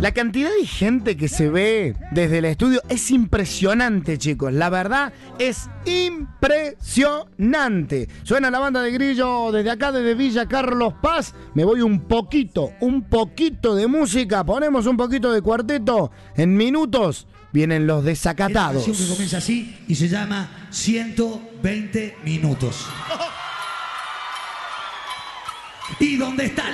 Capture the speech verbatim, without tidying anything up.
La cantidad de gente que se ve desde el estudio es impresionante, chicos. La verdad es impresionante. Suena la banda de Grillo desde acá, desde Villa Carlos Paz. Me voy un poquito, un poquito de música. Ponemos un poquito de cuarteto. En minutos vienen los desacatados. Esta canción que comienza así y se llama ciento veinte minutos. ¿Y dónde está